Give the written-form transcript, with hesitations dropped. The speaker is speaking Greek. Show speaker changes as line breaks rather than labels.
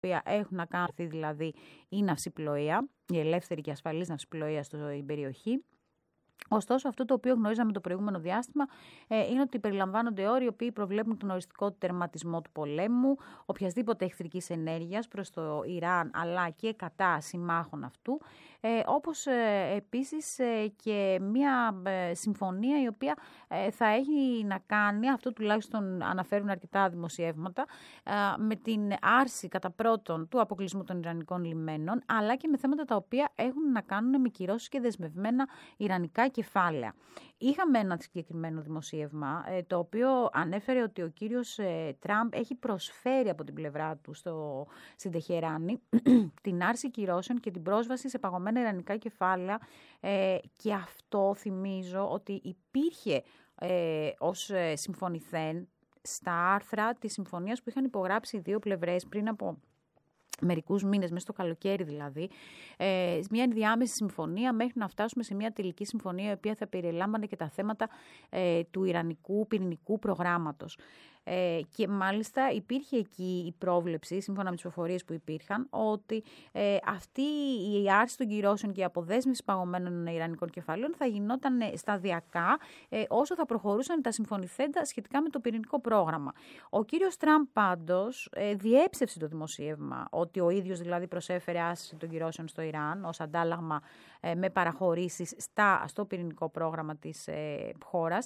οποία έχουν να κάνουν δηλαδή η ναυσιπλοεία, η ελεύθερη και ασφαλής ναυσιπλοεία στην περιοχή. Ωστόσο, αυτό το οποίο γνωρίζαμε το προηγούμενο διάστημα είναι ότι περιλαμβάνονται όροι οι οποίοι προβλέπουν τον οριστικό τερματισμό του πολέμου, οποιασδήποτε εχθρικής ενέργειας προς το Ιράν αλλά και κατά συμμάχων αυτού, όπως επίσης και μια συμφωνία η οποία θα έχει να κάνει, αυτό τουλάχιστον αναφέρουν αρκετά δημοσιεύματα, με την άρση κατά πρώτον του αποκλεισμού των Ιρανικών λιμένων, αλλά και με θέματα τα οποία έχουν να κάνουν με κυρώσεις και δεσμευμένα Ιρανικά κεφάλαια. Είχαμε ένα συγκεκριμένο δημοσίευμα, το οποίο ανέφερε ότι ο κύριος Τραμπ έχει προσφέρει από την πλευρά του στην Τεχεράνη την άρση κυρώσεων και την πρόσβαση σε παγωμένα Ιρανικά κεφάλαια, και αυτό θυμίζω ότι υπήρχε ως συμφωνηθέν στα άρθρα της συμφωνίας που είχαν υπογράψει οι δύο πλευρές πριν από μερικούς μήνες, μέσα στο καλοκαίρι δηλαδή, μια ενδιάμεση συμφωνία μέχρι να φτάσουμε σε μια τελική συμφωνία η οποία θα περιλάμβανε και τα θέματα του Ιρανικού πυρηνικού προγράμματος. Και μάλιστα υπήρχε εκεί η πρόβλεψη, σύμφωνα με τις πληροφορίες που υπήρχαν, ότι αυτή η άρση των κυρώσεων και η αποδέσμευση παγωμένων Ιρανικών κεφαλαίων θα γινόταν σταδιακά όσο θα προχωρούσαν τα συμφωνηθέντα σχετικά με το πυρηνικό πρόγραμμα. Ο κύριος Τραμπ πάντως διέψευσε το δημοσίευμα ότι ο ίδιος δηλαδή προσέφερε άσκηση των κυρώσεων στο Ιράν ως αντάλλαγμα με παραχωρήσεις στο πυρηνικό πρόγραμμα της χώρας,